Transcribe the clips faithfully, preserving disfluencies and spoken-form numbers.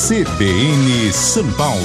C B N São Paulo.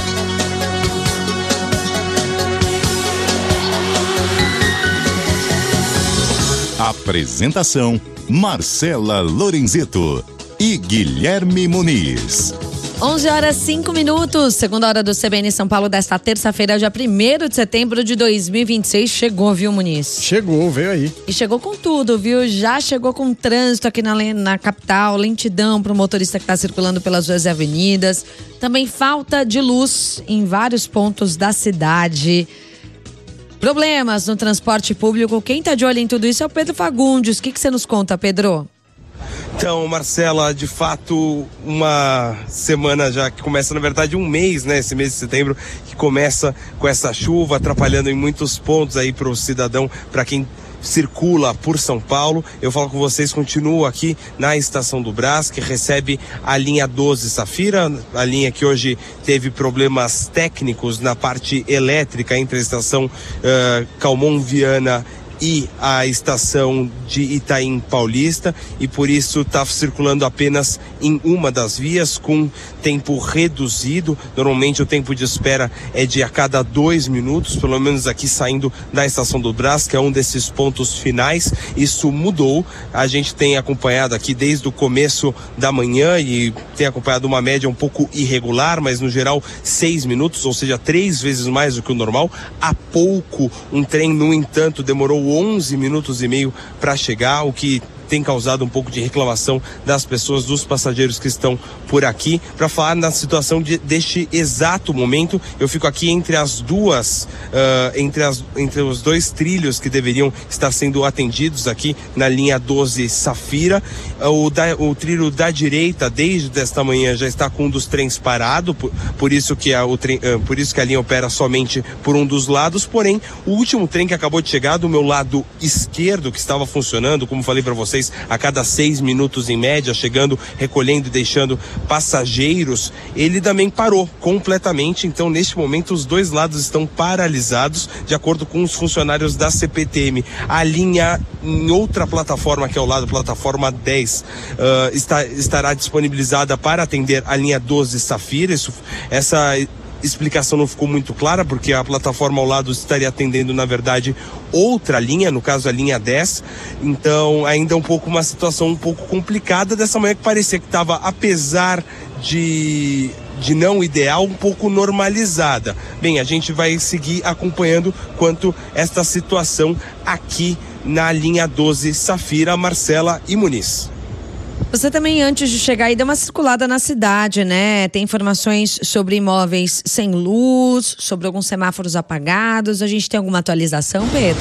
Apresentação: Marcela Lorenzeto e Guilherme Muniz. onze horas e cinco minutos, segunda hora do C B N São Paulo desta terça-feira, dia primeiro de setembro de dois mil e vinte e seis. Chegou, viu, Muniz? Chegou, veio aí. E chegou com tudo, viu? Já chegou com trânsito aqui na, na capital, lentidão para o motorista que está circulando pelas ruas e avenidas. Também falta de luz em vários pontos da cidade. Problemas no transporte público. Quem está de olho em tudo isso é o Pedro Fagundes. O que, que você nos conta, Pedro? Então, Marcela, de fato, uma semana já que começa, na verdade, um mês, né? Esse mês de setembro, que começa com essa chuva, atrapalhando em muitos pontos aí para o cidadão, para quem circula por São Paulo. Eu falo com vocês, continuo aqui na Estação do Brás, que recebe a linha doze Safira, a linha que hoje teve problemas técnicos na parte elétrica entre a estação uh, Calmon Viana e a estação de Itaim Paulista, e por isso está circulando apenas em uma das vias com tempo reduzido. Normalmente o tempo de espera é de a cada dois minutos, pelo menos aqui saindo da Estação do Brás, que é um desses pontos finais. Isso mudou, a gente tem acompanhado aqui desde o começo da manhã e tem acompanhado uma média um pouco irregular, mas no geral seis minutos, ou seja, três vezes mais do que o normal. Há pouco um trem, no entanto, demorou onze minutos e meio para chegar, o que tem causado um pouco de reclamação das pessoas, dos passageiros que estão por aqui. Para falar na situação de, deste exato momento, eu fico aqui entre as duas, uh, entre, as, entre os dois trilhos que deveriam estar sendo atendidos aqui na linha doze Safira. Uh, o, da, o trilho da direita, desde esta manhã, já está com um dos trens parado, por, por, isso que a, o trem, uh, por isso que a linha opera somente por um dos lados. Porém, o último trem que acabou de chegar do meu lado esquerdo, que estava funcionando, como falei para vocês, a cada seis minutos em média, chegando, recolhendo e deixando passageiros, ele também parou completamente. Então, neste momento, os dois lados estão paralisados, de acordo com os funcionários da C P T M. A linha em outra plataforma, que é ao lado, plataforma dez, uh, está, estará disponibilizada para atender a linha doze Safira. Isso, essa explicação não ficou muito clara, porque a plataforma ao lado estaria atendendo, na verdade, outra linha, no caso a linha dez. Então, ainda um pouco uma situação um pouco complicada dessa manhã, que parecia que estava, apesar de de não ideal, um pouco normalizada. Bem, a gente vai seguir acompanhando quanto esta situação aqui na linha doze Safira. Marcela e Muniz. Você também, antes de chegar aí, deu uma circulada na cidade, né? Tem informações sobre imóveis sem luz, sobre alguns semáforos apagados. A gente tem alguma atualização, Pedro?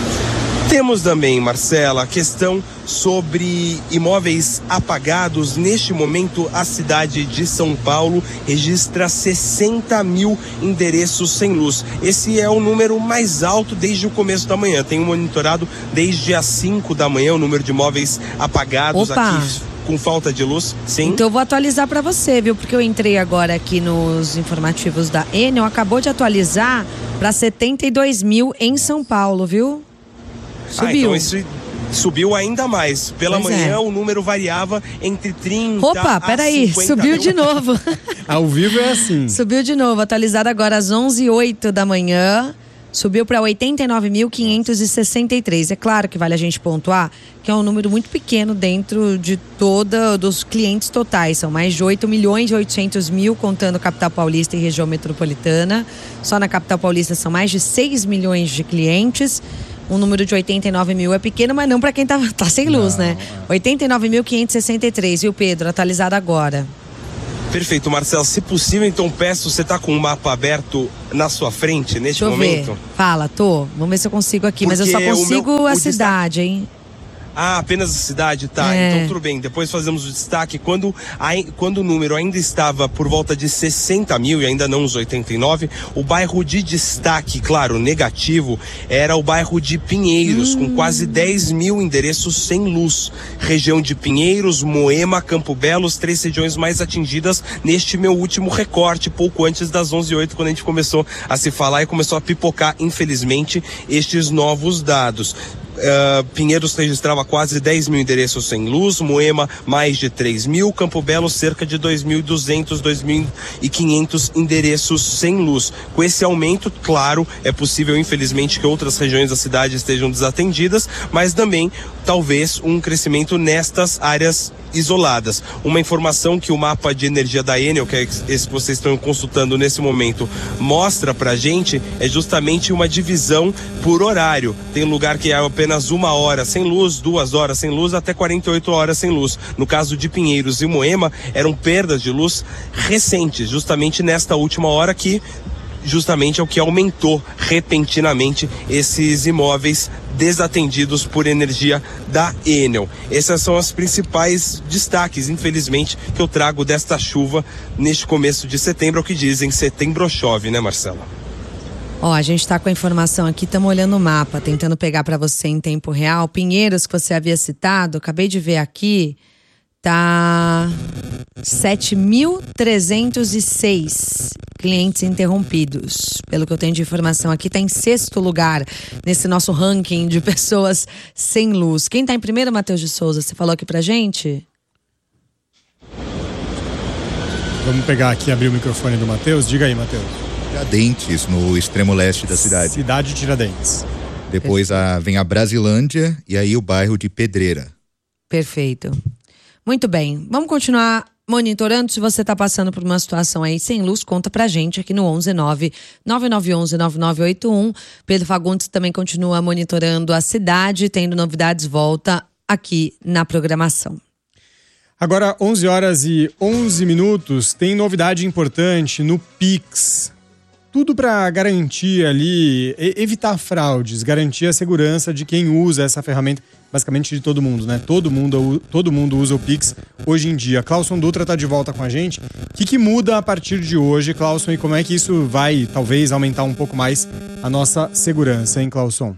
Temos também, Marcela, a questão sobre imóveis apagados. Neste momento, a cidade de São Paulo registra sessenta mil endereços sem luz. Esse é o número mais alto desde o começo da manhã. Tenho monitorado desde as cinco da manhã o número de imóveis apagados. Opa. Aqui com falta de luz. Sim. Então eu vou atualizar para você, viu? Porque eu entrei agora aqui nos informativos da Enel, acabou de atualizar para setenta e dois mil em São Paulo, viu? Subiu. Ah, então isso subiu ainda mais. Pela Pois manhã é. o número variava entre trinta Opa, a peraí, cinquenta subiu mil. de novo. Ao vivo é assim. Subiu de novo, atualizado agora às onze e oito da manhã. Subiu para oitenta e nove mil quinhentos e sessenta e três. É claro que vale a gente pontuar que é um número muito pequeno dentro de toda dos clientes totais. São mais de oito milhões e oitocentos mil, contando capital paulista e região metropolitana. Só na capital paulista são mais de seis milhões de clientes. Um número de oitenta e nove mil é pequeno, mas não para quem tá, tá sem luz, não, né? oitenta e nove mil quinhentos e sessenta e três, viu, Pedro? Atualizado agora. Perfeito, Marcelo. Se possível, então peço, você está com o mapa aberto na sua frente neste Deixa eu momento? ver. Fala, tô. Vamos ver se eu consigo aqui, mas eu só Porque o consigo meu- a o cidade, hein? Ah, apenas a cidade, tá. É. Então tudo bem, depois fazemos o destaque. Quando, ai- quando o número ainda estava por volta de sessenta mil e ainda não os oitenta e nove, o bairro de destaque, claro, negativo, era o bairro de Pinheiros, Hum. com quase dez mil endereços sem luz. Região de Pinheiros, Moema, Campo Belo, as três regiões mais atingidas neste meu último recorte, pouco antes das onze e oito, quando a gente começou a se falar e começou a pipocar, infelizmente, estes novos dados. Uh, Pinheiros registrava quase dez mil endereços sem luz, Moema mais de três mil, Campo Belo cerca de dois mil e duzentos, dois mil e quinhentos endereços sem luz. Com esse aumento, claro, é possível infelizmente que outras regiões da cidade estejam desatendidas, mas também talvez um crescimento nestas áreas isoladas. Uma informação que o mapa de energia da Enel, que é esse que vocês estão consultando nesse momento, mostra pra gente é justamente uma divisão por horário. Tem lugar que é apenas uma hora sem luz, duas horas sem luz, até quarenta e oito horas sem luz. No caso de Pinheiros e Moema, eram perdas de luz recentes, justamente nesta última hora que justamente é o que aumentou repentinamente esses imóveis desatendidos por energia da Enel. Esses são os principais destaques, infelizmente, que eu trago desta chuva neste começo de setembro, o que dizem setembro chove, né, Marcela? Ó, a gente tá com a informação aqui, estamos olhando o mapa, tentando pegar para você em tempo real. Pinheiros, que você havia citado, acabei de ver aqui, tá sete mil trezentos e seis clientes interrompidos. Pelo que eu tenho de informação aqui, tá em sexto lugar nesse nosso ranking de pessoas sem luz. Quem tá em primeiro, Matheus de Souza? Você falou aqui pra gente? Vamos pegar aqui, abrir o microfone do Matheus. Diga aí, Matheus. Tiradentes, no extremo leste da cidade. Cidade de Tiradentes. Depois a, vem a Brasilândia e aí o bairro de Pedreira. Perfeito. Muito bem, vamos continuar monitorando. Se você está passando por uma situação aí sem luz, conta pra gente aqui no onze nove nove nove um um nove nove oito um. Pedro Fagundes também continua monitorando a cidade, tendo novidades, volta aqui na programação. Agora, onze horas e onze minutos, tem novidade importante no Pix. Tudo para garantir ali, evitar fraudes, garantir a segurança de quem usa essa ferramenta, basicamente de todo mundo, né? Todo mundo, todo mundo usa o Pix hoje em dia. Clauson Dutra está de volta com a gente. O que, que muda a partir de hoje, Clauson, e como é que isso vai, talvez, aumentar um pouco mais a nossa segurança, hein, Clauson?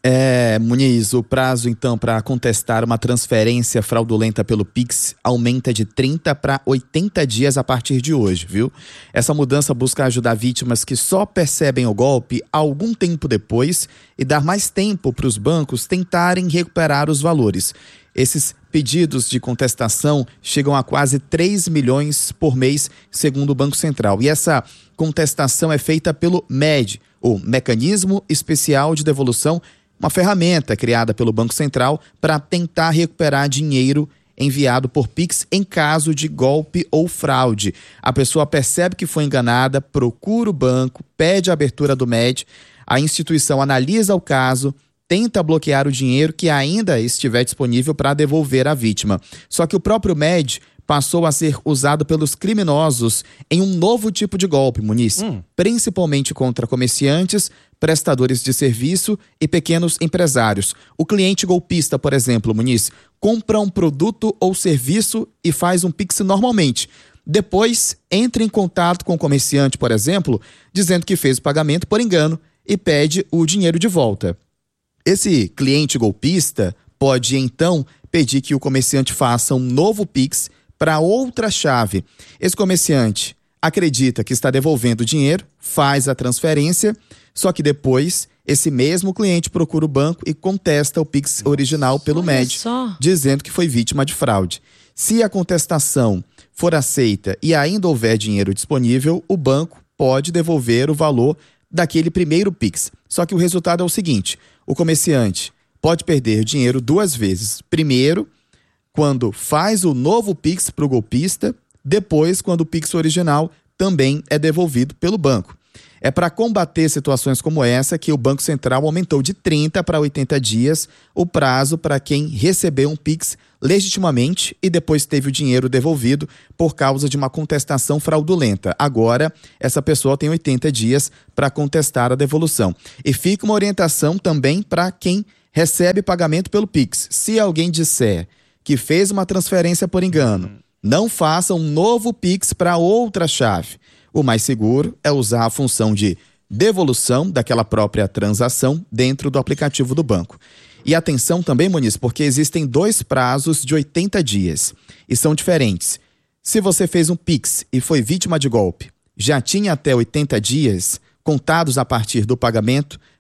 É, Muniz, o prazo então para contestar uma transferência fraudulenta pelo Pix aumenta de trinta para oitenta dias a partir de hoje, viu? Essa mudança busca ajudar vítimas que só percebem o golpe algum tempo depois e dar mais tempo para os bancos tentarem recuperar os valores. Esses pedidos de contestação chegam a quase três milhões por mês, segundo o Banco Central. E essa contestação é feita pelo M E D, o Mecanismo Especial de Devolução, uma ferramenta criada pelo Banco Central para tentar recuperar dinheiro enviado por Pix em caso de golpe ou fraude. A pessoa percebe que foi enganada, procura o banco, pede a abertura do M E D, a instituição analisa o caso, tenta bloquear o dinheiro que ainda estiver disponível para devolver à vítima. Só que o próprio M E D passou a ser usado pelos criminosos em um novo tipo de golpe, Muniz, hum. principalmente contra comerciantes, prestadores de serviço e pequenos empresários. O cliente golpista, por exemplo, Muniz, compra um produto ou serviço e faz um Pix normalmente. Depois, entra em contato com o comerciante, por exemplo, dizendo que fez o pagamento por engano e pede o dinheiro de volta. Esse cliente golpista pode, então, pedir que o comerciante faça um novo Pix para outra chave. Esse comerciante acredita que está devolvendo o dinheiro, faz a transferência, só que depois esse mesmo cliente procura o banco e contesta o Pix original pelo M E D, dizendo que foi vítima de fraude. Se a contestação for aceita e ainda houver dinheiro disponível, o banco pode devolver o valor daquele primeiro Pix. Só que o resultado é o seguinte: o comerciante pode perder dinheiro duas vezes. Primeiro, quando faz o novo Pix para o golpista, depois quando o Pix original também é devolvido pelo banco. É para combater situações como essa que o Banco Central aumentou de trinta para oitenta dias o prazo para quem recebeu um Pix legitimamente e depois teve o dinheiro devolvido por causa de uma contestação fraudulenta. Agora, essa pessoa tem oitenta dias para contestar a devolução. E fica uma orientação também para quem recebe pagamento pelo Pix. Se alguém disser que fez uma transferência por engano, não faça um novo Pix para outra chave. O mais seguro é usar a função de devolução daquela própria transação dentro do aplicativo do banco. E atenção também, Muniz, porque existem dois prazos de oitenta dias e são diferentes. Se você fez um Pix e foi vítima de golpe, já tinha até oitenta dias contados a partir do pagamento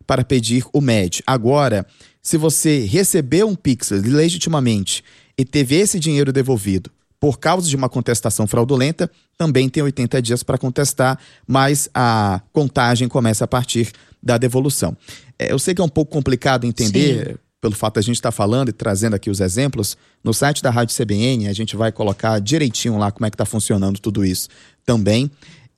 para pedir o M E D. Agora, se você recebeu um Pix legitimamente e teve esse dinheiro devolvido por causa de uma contestação fraudulenta, também tem oitenta dias para contestar, mas a contagem começa a partir da devolução. É, eu sei que é um pouco complicado entender, Sim. pelo fato de a gente estar tá falando e trazendo aqui os exemplos. No site da Rádio C B N, a gente vai colocar direitinho lá como é que está funcionando tudo isso também.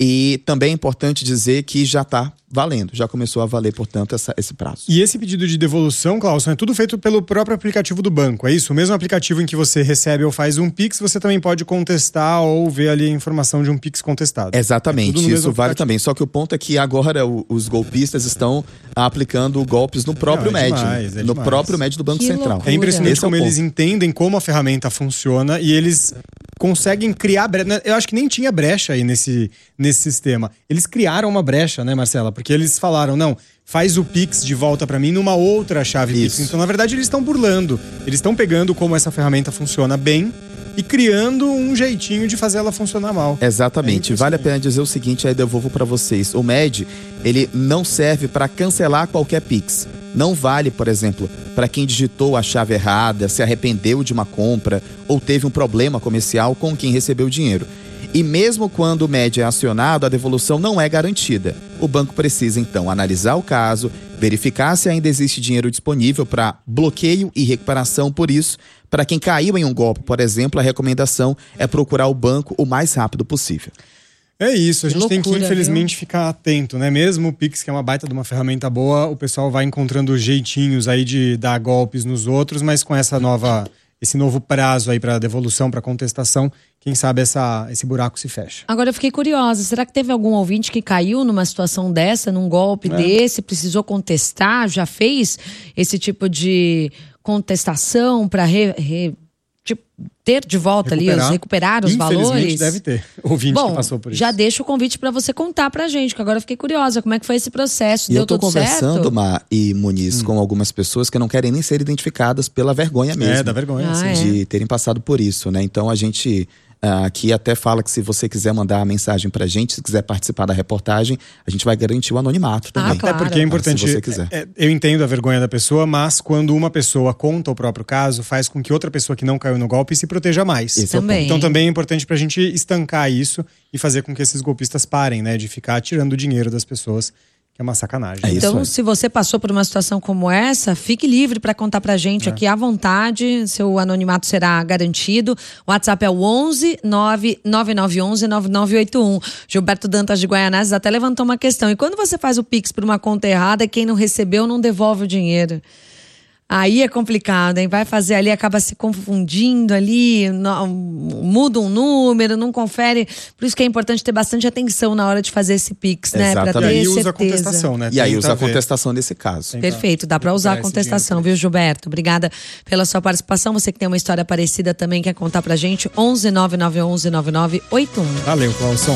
E também é importante dizer que já está valendo, já começou a valer, portanto, essa, esse prazo. E esse pedido de devolução, Clauson, é tudo feito pelo próprio aplicativo do banco, é isso? O mesmo aplicativo em que você recebe ou faz um Pix, você também pode contestar ou ver ali a informação de um Pix contestado. Exatamente, é isso vale também. Só que o ponto é que agora o, os golpistas estão aplicando golpes no próprio Não, é M E D, demais, é no demais. próprio M E D do Banco que Central. Loucura. É impressionante Esse como é eles entendem como a ferramenta funciona e eles conseguem criar brecha. Eu acho que nem tinha brecha aí nesse, nesse sistema. Eles criaram uma brecha, né, Marcela? Porque eles falaram, não, faz o Pix de volta pra mim numa outra chave Isso. Pix. Então, na verdade, eles estão burlando. Eles estão pegando como essa ferramenta funciona bem e criando um jeitinho de fazer ela funcionar mal. Exatamente. É vale a pena dizer o seguinte, aí devolvo pra vocês. O M E D, ele não serve pra cancelar qualquer Pix. Não vale, por exemplo, para quem digitou a chave errada, se arrependeu de uma compra ou teve um problema comercial com quem recebeu o dinheiro. E mesmo quando o M E D é acionado, a devolução não é garantida. O banco precisa, então, analisar o caso, verificar se ainda existe dinheiro disponível para bloqueio e recuperação. Por isso, para quem caiu em um golpe, por exemplo, a recomendação é procurar o banco o mais rápido possível. É isso, a gente loucura, tem que, infelizmente, viu? ficar atento, né? Mesmo o Pix, que é uma baita de uma ferramenta boa, o pessoal vai encontrando jeitinhos aí de dar golpes nos outros, mas com essa nova, esse novo prazo aí para devolução, para contestação, quem sabe essa, esse buraco se fecha. Agora eu fiquei curiosa, será que teve algum ouvinte que caiu numa situação dessa, num golpe é. desse, precisou contestar, já fez esse tipo de contestação para re, re, tipo, ter de volta recuperar. ali, os, recuperar os valores? Deve ter ouvinte Bom, que passou por isso. Já deixo o convite para você contar pra gente, que agora eu fiquei curiosa, como é que foi esse processo, e deu eu tô tudo conversando, certo? Mar e Muniz, hum. com algumas pessoas que não querem nem ser identificadas pela vergonha mesmo. É, da vergonha, ah, sim. É. De terem passado por isso, né? Então a gente... Uh, aqui até fala que se você quiser mandar a mensagem pra gente, se quiser participar da reportagem, a gente vai garantir o anonimato também. Ah, claro. É porque é importante, ah, se você quiser. É, eu entendo a vergonha da pessoa, mas quando uma pessoa conta o próprio caso, faz com que outra pessoa que não caiu no golpe se proteja mais. Esse também. É o ponto. Então também é importante pra gente estancar isso e fazer com que esses golpistas parem, né, de ficar tirando o dinheiro das pessoas. Que é uma sacanagem. É então, isso, se você passou por uma situação como essa, fique livre para contar pra gente é. aqui à vontade. Seu anonimato será garantido. O WhatsApp é o onze nove nove nove um um nove nove oito um. Gilberto Dantas de Guaianazes até levantou uma questão. E quando você faz o Pix por uma conta errada, quem não recebeu não devolve o dinheiro? Aí é complicado, hein? Vai fazer ali, acaba se confundindo ali, não, muda um número, não confere. Por isso que é importante ter bastante atenção na hora de fazer esse Pix, né? Pra ter e aí certeza. usa a contestação, né? E aí usa a contestação nesse caso. Perfeito, dá pra usar a contestação, viu, Gilberto? Obrigada pela sua participação. Você que tem uma história parecida também, quer contar pra gente? onze nove nove um um nove nove oito um. Valeu, Clauson.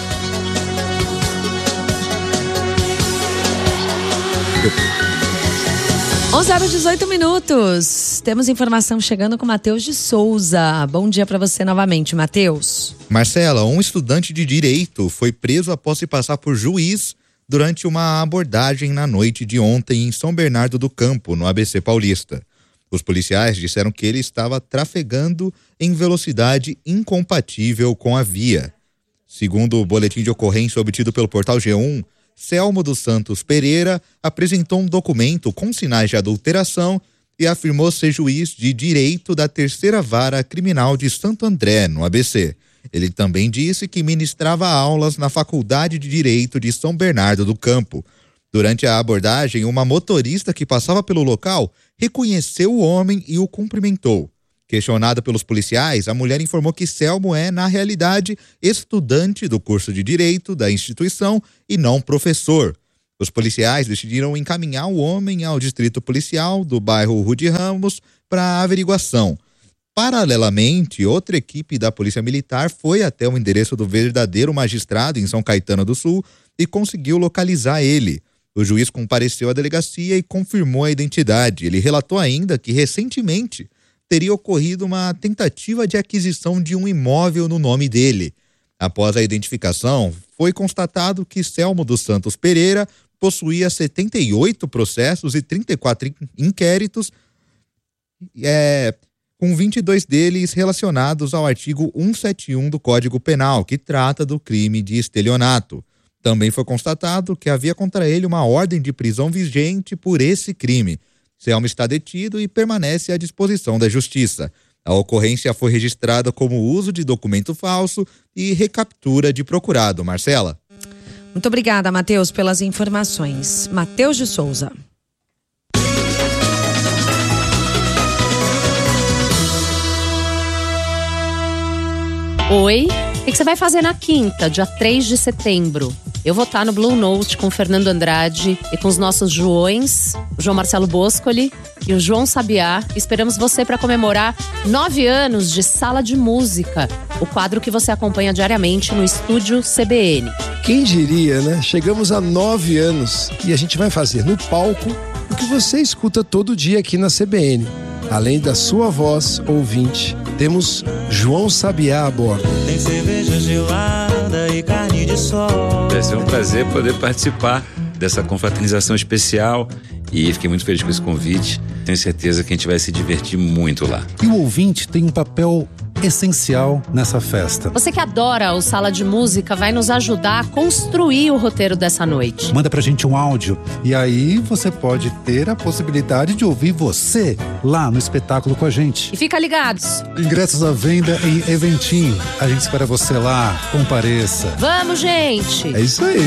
onze horas e dezoito minutos. Temos informação chegando com Matheus de Souza. Bom dia para você novamente, Matheus. Marcela, um estudante de direito foi preso após se passar por juiz durante uma abordagem na noite de ontem em São Bernardo do Campo, no A B C Paulista. Os policiais disseram que ele estava trafegando em velocidade incompatível com a via. Segundo o boletim de ocorrência obtido pelo portal G um, Selmo dos Santos Pereira apresentou um documento com sinais de adulteração e afirmou ser juiz de direito da terceira vara criminal de Santo André, no A B C. Ele também disse que ministrava aulas na Faculdade de Direito de São Bernardo do Campo. Durante a abordagem, uma motorista que passava pelo local reconheceu o homem e o cumprimentou. Questionada pelos policiais, a mulher informou que Selmo é, na realidade, estudante do curso de Direito da instituição e não professor. Os policiais decidiram encaminhar o homem ao distrito policial do bairro Rude Ramos para averiguação. Paralelamente, outra equipe da Polícia Militar foi até o endereço do verdadeiro magistrado em São Caetano do Sul e conseguiu localizar ele. O juiz compareceu à delegacia e confirmou a identidade. Ele relatou ainda que, recentemente, teria ocorrido uma tentativa de aquisição de um imóvel no nome dele. Após a identificação, foi constatado que Selmo dos Santos Pereira possuía setenta e oito processos e trinta e quatro inquéritos, é, com vinte e dois deles relacionados ao artigo cento e setenta e um do Código Penal, que trata do crime de estelionato. Também foi constatado que havia contra ele uma ordem de prisão vigente por esse crime. Selma está detido e permanece à disposição da Justiça. A ocorrência foi registrada como uso de documento falso e recaptura de procurado. Marcela. Muito obrigada, Matheus, pelas informações. Matheus de Souza. Oi, o que você vai fazer na quinta, dia três de setembro? Eu vou estar no Blue Note com o Fernando Andrade e com os nossos Joões, o João Marcelo Boscoli e o João Sabiá. Esperamos você para comemorar nove anos de Sala de Música, o quadro que você acompanha diariamente no Estúdio C B N. Quem diria, né? Chegamos a nove anos e a gente vai fazer no palco o que você escuta todo dia aqui na C B N. Além da sua voz, ouvinte, temos João Sabiá a bordo. Tem cerveja gelada e carne de sol. Vai ser um prazer poder participar dessa confraternização especial e fiquei muito feliz com esse convite. Tenho certeza que a gente vai se divertir muito lá. E o ouvinte tem um papel essencial nessa festa. Você que adora o Sala de Música vai nos ajudar a construir o roteiro dessa noite. Manda pra gente um áudio e aí você pode ter a possibilidade de ouvir você lá no espetáculo com a gente. E fica ligados. Ingressos à venda em Eventim. A gente espera você lá. Compareça. Vamos, gente! É isso aí.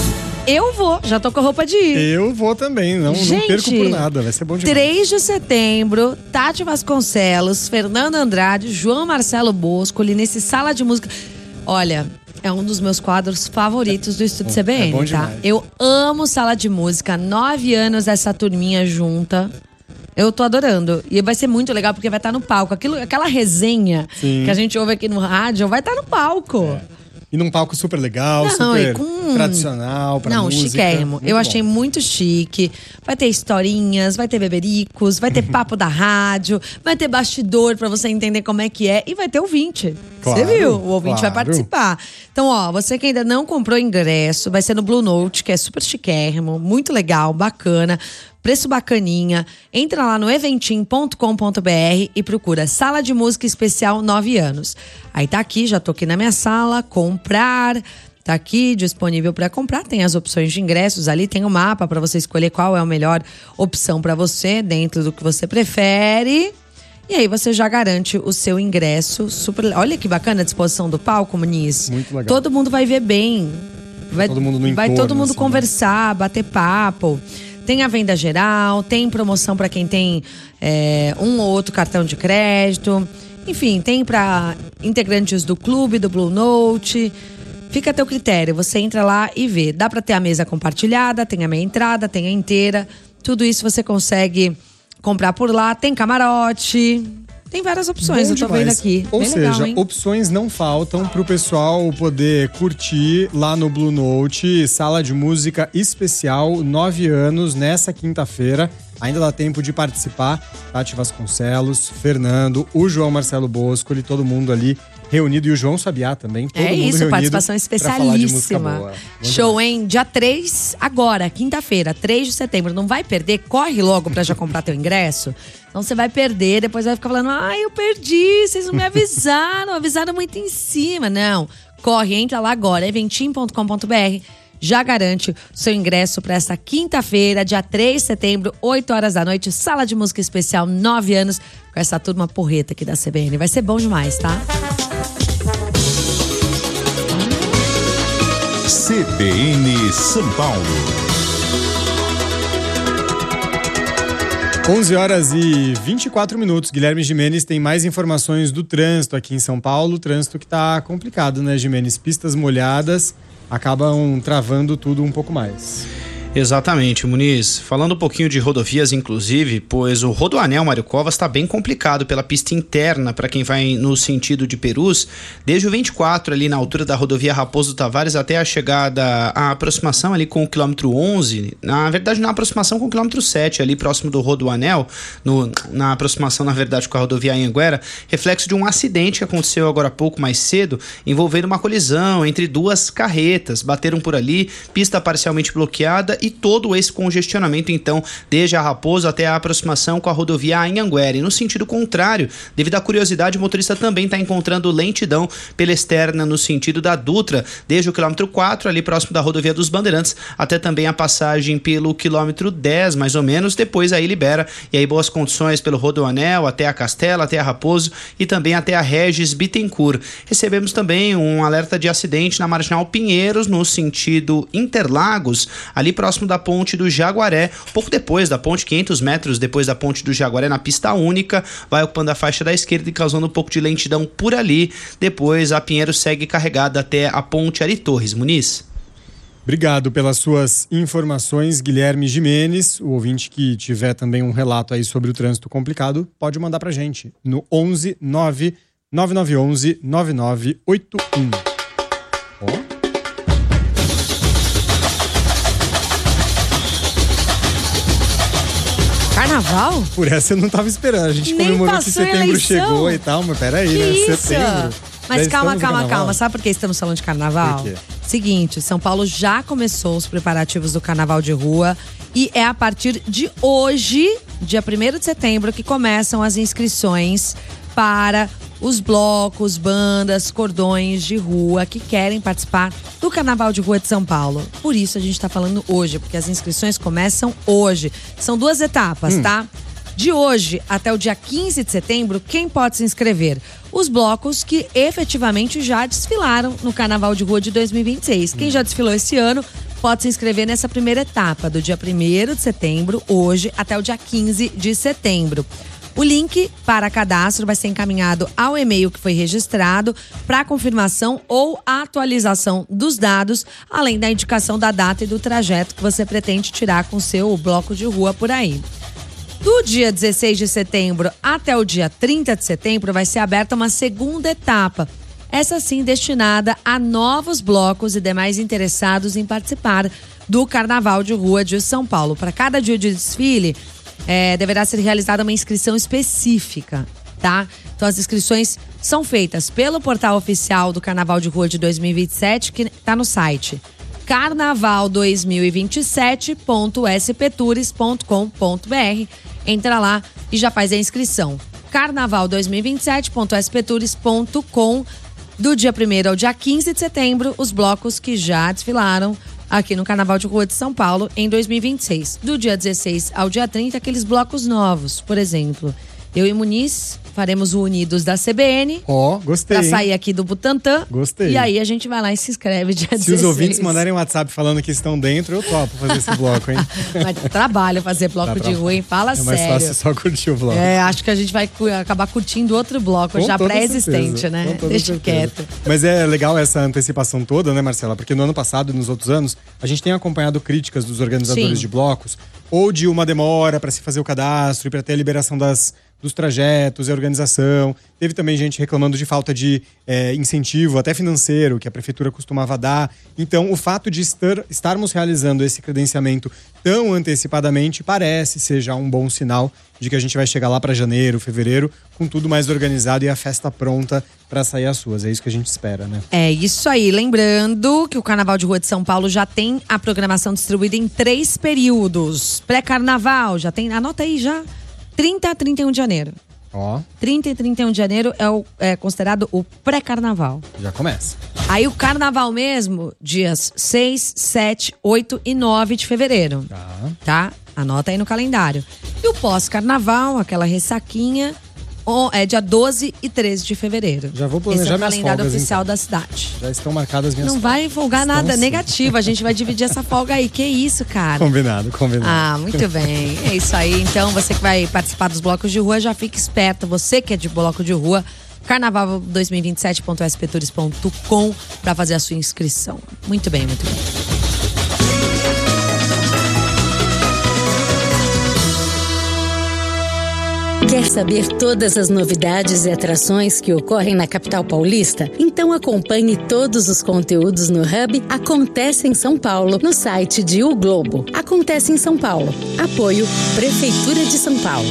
Eu vou, já tô com a roupa de ir. Eu vou também, não, Gente, não perco por nada, vai ser bom demais. três de setembro, Tati Vasconcelos, Fernando Andrade, João Marcelo Boscoli, nesse Sala de Música. Olha, é um dos meus quadros favoritos do Estúdio C B N, é bom tá? demais. Eu amo Sala de Música, nove anos essa turminha junta. Eu tô adorando. E vai ser muito legal porque vai estar no palco. Aquilo, aquela resenha Sim. que a gente ouve aqui no rádio vai estar no palco. É. E num palco super legal, Não, super e com... tradicional pra Não, música. chiquérrimo. Muito Eu bom. achei muito chique. Vai ter historinhas, vai ter bebericos, vai ter papo da rádio, vai ter bastidor pra você entender como é que é e vai ter ouvinte. Claro, Você viu? O ouvinte vai claro. participar. Então, ó, você que ainda não comprou ingresso, vai ser no Blue Note, que é super chiquérrimo, muito legal, bacana. Preço bacaninha. Entra lá no eventim ponto com ponto b r e procura Sala de Música Especial nove anos. Aí tá aqui, já tô aqui na minha sala, comprar. Tá aqui disponível para comprar. Tem as opções de ingressos ali, tem o mapa para você escolher qual é a melhor opção para você, dentro do que você prefere. E aí você já garante o seu ingresso. Super. Olha que bacana a disposição do palco, Muniz. Muito legal. Todo mundo vai ver bem. Vai todo mundo no vai entorno, todo mundo assim, conversar, bater papo. Tem a venda geral, tem promoção para quem tem é, um ou outro cartão de crédito. Enfim, tem para integrantes do clube, do Blue Note. Fica a teu critério, você entra lá e vê. Dá para ter a mesa compartilhada, tem a meia entrada, tem a inteira. Tudo isso você consegue comprar por lá. Tem camarote, tem várias opções, Bom eu tô demais. vendo aqui. Ou Bem seja, legal, hein? opções não faltam pro pessoal poder curtir lá no Blue Note, Sala de Música Especial, nove anos, nessa quinta-feira. Ainda dá tempo de participar. Tati Vasconcelos, Fernando, o João Marcelo Boscoli, todo mundo ali reunido. E o João Sabiá também, todo É mundo isso, reunido participação pra falar de música especialíssima. boa. Bom Show, hein? Dia três, agora, quinta-feira, três de setembro. Não vai perder, corre logo pra já comprar teu ingresso. Então você vai perder, depois vai ficar falando: ai, eu perdi, vocês não me avisaram, avisaram muito em cima. Não, corre, entra lá agora, eventim ponto com ponto b r. Já garante o seu ingresso para essa quinta-feira, dia três de setembro, oito horas da noite, Sala de Música Especial, nove anos, com essa turma porreta aqui da C B N. Vai ser bom demais, tá? C B N São Paulo. onze horas e vinte e quatro minutos. Guilherme Gimenez tem mais informações do trânsito aqui em São Paulo. Trânsito que tá complicado, né, Gimenez? Pistas molhadas acabam travando tudo um pouco mais. Exatamente, Muniz. Falando um pouquinho de rodovias, inclusive, pois o Rodoanel Mário Covas está bem complicado pela pista interna para quem vai no sentido de Perus, desde o vinte e quatro ali na altura da rodovia Raposo Tavares até a chegada, a aproximação ali com o quilômetro onze, na verdade na aproximação com o quilômetro sete, ali próximo do Rodoanel, no, na aproximação na verdade com a rodovia Anhanguera, reflexo de um acidente que aconteceu agora há pouco, mais cedo, envolvendo uma colisão entre duas carretas, bateram por ali, pista parcialmente bloqueada e e todo esse congestionamento, então, desde a Raposo até a aproximação com a rodovia Anhanguera. E no sentido contrário, devido à curiosidade, o motorista também está encontrando lentidão pela externa no sentido da Dutra, desde o quilômetro quatro, ali próximo da rodovia dos Bandeirantes, até também a passagem pelo quilômetro dez, mais ou menos, depois aí libera, e aí boas condições pelo Rodoanel, até a Castela, até a Raposo e também até a Regis Bittencourt. Recebemos também um alerta de acidente na Marginal Pinheiros, no sentido Interlagos, ali próximo da ponte do Jaguaré, pouco depois da ponte, quinhentos metros depois da ponte do Jaguaré, na pista única, vai ocupando a faixa da esquerda e causando um pouco de lentidão por ali. Depois a Pinheiros segue carregada até a ponte Ari Torres. Muniz. Obrigado pelas suas informações, Guilherme Jimenez. O ouvinte que tiver também um relato aí sobre o trânsito complicado, pode mandar pra gente no onze nove nove nove um um nove nove oito um. Ó. Carnaval? Por essa eu não tava esperando. A gente Nem comemorou que setembro eleição. chegou e tal, mas peraí, Que né? isso? Setembro. Mas Já calma, estamos no calma, carnaval? calma. Sabe por que estamos falando de carnaval? Por quê? Seguinte, São Paulo já começou os preparativos do carnaval de rua e é a partir de hoje, dia primeiro de setembro, que começam as inscrições para os blocos, bandas, cordões de rua que querem participar do Carnaval de Rua de São Paulo. Por isso a gente está falando hoje, porque as inscrições começam hoje. São duas etapas, hum. tá? De hoje até o dia quinze de setembro, quem pode se inscrever? Os blocos que efetivamente já desfilaram no Carnaval de Rua de dois mil e vinte e seis. Quem já desfilou esse ano pode se inscrever nessa primeira etapa, do dia primeiro de setembro, hoje, até o dia quinze de setembro. O link para cadastro vai ser encaminhado ao e-mail que foi registrado para confirmação ou atualização dos dados, além da indicação da data e do trajeto que você pretende tirar com o seu bloco de rua por aí. Do dia dezesseis de setembro até o dia trinta de setembro vai ser aberta uma segunda etapa. Essa sim destinada a novos blocos e demais interessados em participar do Carnaval de Rua de São Paulo. Para cada dia de desfile, é, deverá ser realizada uma inscrição específica, tá? Então as inscrições são feitas pelo portal oficial do Carnaval de Rua de dois mil e vinte e sete, que está no site carnaval dois mil e vinte e sete ponto s p tours ponto com ponto b r. Entra lá e já faz a inscrição. carnaval dois mil e vinte e sete ponto s p tours ponto com. Do dia primeiro ao dia quinze de setembro, os blocos que já desfilaram aqui no Carnaval de Rua de São Paulo em dois mil e vinte e seis. Do dia dezesseis ao dia trinta, aqueles blocos novos. Por exemplo, eu e Muniz faremos o Unidos da C B N. Ó, oh, gostei. Pra sair aqui do Butantã. Gostei. E aí a gente vai lá e se inscreve dia Se dezesseis. os ouvintes mandarem um WhatsApp falando que estão dentro, eu topo fazer esse bloco, hein? Mas trabalho fazer bloco Dá de pra... rua, hein? Fala é sério. É mais fácil só curtir o bloco. É, acho que a gente vai cu- acabar curtindo outro bloco, Com já toda pré-existente, certeza. né? Com toda Deixa certeza. quieto. Mas é legal essa antecipação toda, né, Marcela? Porque no ano passado e nos outros anos, a gente tem acompanhado críticas dos organizadores Sim. de blocos, ou de uma demora para se fazer o cadastro e para ter a liberação das, dos trajetos e a organização. Teve também gente reclamando de falta de é, incentivo, até financeiro, que a prefeitura costumava dar. Então, o fato de estar, estarmos realizando esse credenciamento tão antecipadamente parece ser já um bom sinal de que a gente vai chegar lá para janeiro, fevereiro, com tudo mais organizado e a festa pronta para sair às ruas. É isso que a gente espera, né? É isso aí. Lembrando que o Carnaval de Rua de São Paulo já tem a programação distribuída em três períodos. Pré-carnaval, já tem, anota aí já, trinta a trinta e um de janeiro. Ó. trinta e trinta e um de janeiro é, o, é considerado o pré-carnaval. Já começa. Aí o carnaval mesmo, dias seis, sete, oito e nove de fevereiro. Tá. Tá? Anota aí no calendário. E o pós-carnaval, aquela ressaquinha, oh, é dia doze e treze de fevereiro. Já vou planejar Esse é o minhas calendário folgas, oficial então. da cidade. Já estão marcadas minhas Não folgas. vai folgar Estão nada sim. negativo. A gente vai dividir essa folga aí. Que isso, cara? Combinado, combinado. Ah, muito bem. É isso aí. Então, você que vai participar dos blocos de rua, já fica esperto. Você que é de bloco de rua, carnaval dois mil e vinte e sete ponto s p tours ponto com para fazer a sua inscrição. Muito bem, muito bem. Quer saber todas as novidades e atrações que ocorrem na capital paulista? Então acompanhe todos os conteúdos no Hub Acontece em São Paulo, no site de O Globo. Acontece em São Paulo. Apoio Prefeitura de São Paulo.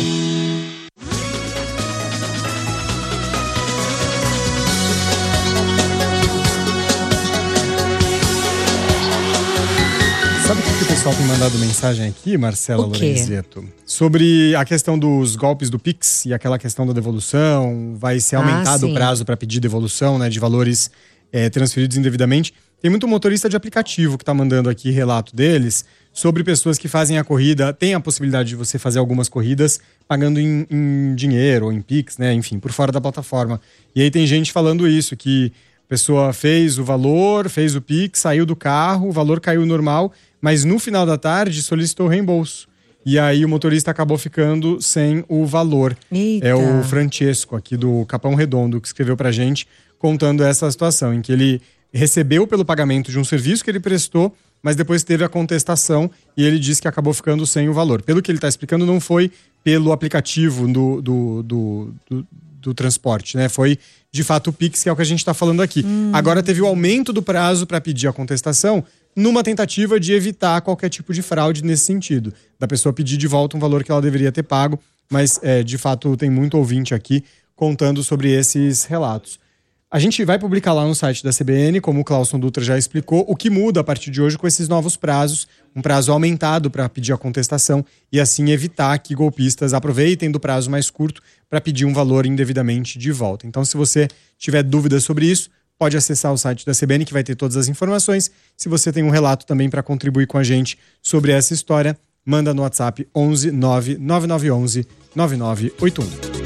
Sabe o que eu pessoal tem mandado mensagem aqui, Marcela O quê? Lorenzeto, sobre a questão dos golpes do Pix e aquela questão da devolução. Vai ser aumentado Ah, o prazo para pedir devolução, né, de valores é, transferidos indevidamente. Tem muito motorista de aplicativo que está mandando aqui relato deles sobre pessoas que fazem a corrida. Tem a possibilidade de você fazer algumas corridas pagando em, em dinheiro ou em Pix, né, enfim, por fora da plataforma. E aí tem gente falando isso, que a pessoa fez o valor, fez o Pix, saiu do carro, o valor caiu normal, mas no final da tarde solicitou reembolso. E aí o motorista acabou ficando sem o valor. Eita. É o Francesco, aqui do Capão Redondo, que escreveu pra gente, contando essa situação, em que ele recebeu pelo pagamento de um serviço que ele prestou, mas depois teve a contestação e ele disse que acabou ficando sem o valor. Pelo que ele está explicando, não foi pelo aplicativo do, do, do, do, do transporte, né? Foi, de fato, o Pix, que é o que a gente está falando aqui. Hum. Agora teve o aumento do prazo para pedir a contestação, numa tentativa de evitar qualquer tipo de fraude nesse sentido. Da pessoa pedir de volta um valor que ela deveria ter pago, mas, é, de fato, tem muito ouvinte aqui contando sobre esses relatos. A gente vai publicar lá no site da C B N, como o Clauson Dutra já explicou, o que muda a partir de hoje com esses novos prazos, um prazo aumentado para pedir a contestação e assim evitar que golpistas aproveitem do prazo mais curto para pedir um valor indevidamente de volta. Então, se você tiver dúvidas sobre isso, pode acessar o site da C B N, que vai ter todas as informações. Se você tem um relato também para contribuir com a gente sobre essa história, manda no WhatsApp onze nove nove nove um um nove nove oito um.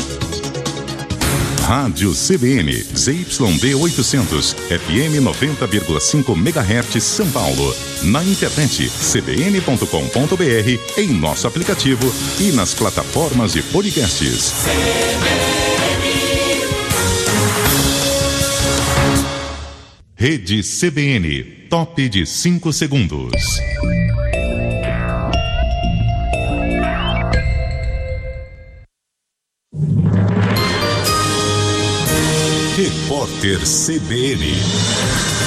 Rádio C B N, Z Y D oitocentos, F M noventa vírgula cinco megahertz, São Paulo. Na internet, c b n ponto com ponto b r, em nosso aplicativo e nas plataformas de podcasts. Rede C B N, top de cinco segundos. Repórter C B N.